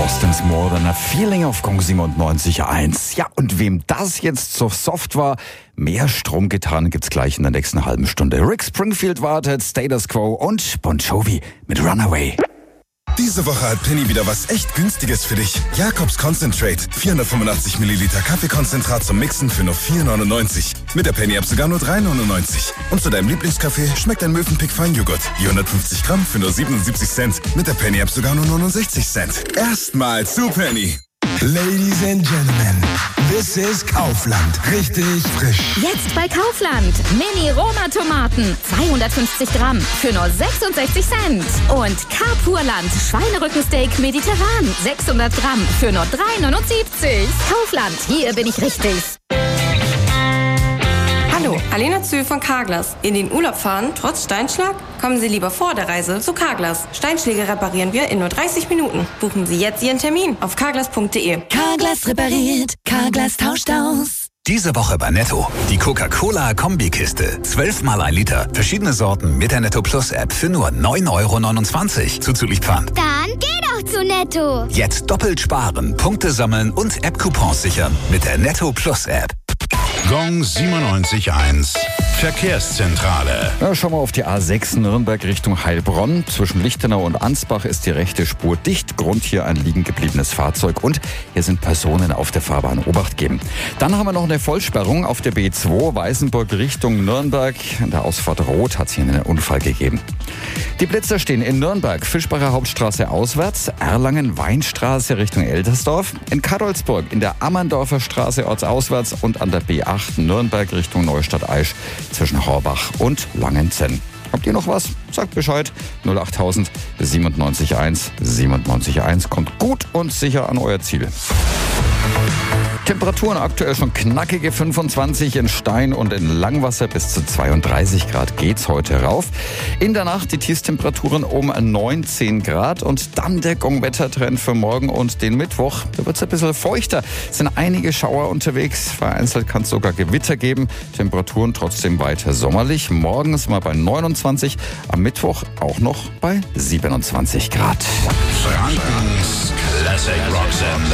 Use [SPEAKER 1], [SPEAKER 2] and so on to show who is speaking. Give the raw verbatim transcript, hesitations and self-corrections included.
[SPEAKER 1] Boston's More Than a Feeling auf Gong siebenundneunzig Komma eins. Ja, und wem das jetzt so soft war, mehr Stromgitarren gibt's gleich in der nächsten halben Stunde. Rick Springfield wartet, Status Quo und Bon Jovi mit Runaway.
[SPEAKER 2] Diese Woche hat Penny wieder was echt Günstiges für dich. Jakobs Concentrate. vierhundertfünfundachtzig Milliliter Kaffeekonzentrat zum Mixen für nur vier neunundneunzig. Mit der Penny-App sogar nur drei neunundneunzig. Und zu deinem Lieblingskaffee schmeckt ein Mövenpick Feinjoghurt. Die hundertfünfzig Gramm für nur siebenundsiebzig Cent. Mit der Penny-App sogar nur neunundsechzig Cent. Erstmal zu Penny.
[SPEAKER 3] Ladies and Gentlemen, this is Kaufland. Richtig frisch.
[SPEAKER 4] Jetzt bei Kaufland. Mini-Roma-Tomaten. zweihundertfünfzig Gramm für nur sechsundsechzig Cent. Und Carpurland Schweinerückensteak mediterran. sechshundert Gramm für nur drei neunundsiebzig. Kaufland, hier bin ich richtig.
[SPEAKER 5] Hallo, Alena Zühl von Carglass. In den Urlaub fahren, trotz Steinschlag? Kommen Sie lieber vor der Reise zu Carglass. Steinschläge reparieren wir in nur dreißig Minuten. Buchen Sie jetzt Ihren Termin auf carglass punkt de.
[SPEAKER 6] Carglass repariert, Carglass tauscht aus.
[SPEAKER 7] Diese Woche bei Netto. Die Coca-Cola-Kombikiste. zwölf mal ein Liter. Verschiedene Sorten mit der Netto Plus App für nur neun Euro neunundzwanzig. Zuzüglich Pfand.
[SPEAKER 8] Dann geh doch zu Netto.
[SPEAKER 7] Jetzt doppelt sparen, Punkte sammeln und App-Coupons sichern mit der Netto Plus App.
[SPEAKER 9] Gong siebenundneunzig Komma eins. Verkehrszentrale.
[SPEAKER 1] Ja, schauen wir auf die A sechs Nürnberg Richtung Heilbronn. Zwischen Lichtenau und Ansbach ist die rechte Spur dicht. Grund hier ein liegen gebliebenes Fahrzeug und hier sind Personen auf der Fahrbahn. Obacht geben. Dann haben wir noch eine Vollsperrung auf der B zwei Weißenburg Richtung Nürnberg. In der Ausfahrt Rot hat es hier einen Unfall gegeben. Die Blitzer stehen in Nürnberg, Fischbacher Hauptstraße auswärts, Erlangen Weinstraße Richtung Eltersdorf, in Kadolsburg in der Ammerndorfer Straße ortsauswärts und an der B acht Nürnberg Richtung Neustadt-Aisch zwischen Horbach und Langenzenn. Habt ihr noch was? Sagt Bescheid. null achttausend siebenundneunzig Komma eins. siebenundneunzig Komma eins kommt gut und sicher an euer Ziel. Temperaturen aktuell schon knackige fünfundzwanzig in Stein und in Langwasser bis zu zweiunddreißig Grad geht's heute rauf. In der Nacht die Tiefstemperaturen um neunzehn Grad und dann der Gong-Wettertrend für morgen und den Mittwoch. Da wird's ein bisschen feuchter. Es sind einige Schauer unterwegs. Vereinzelt kann es sogar Gewitter geben. Temperaturen trotzdem weiter sommerlich. Morgens mal bei neunundzwanzig, am Mittwoch auch noch bei siebenundzwanzig Grad.
[SPEAKER 9] Frankens Classic Rock Sender.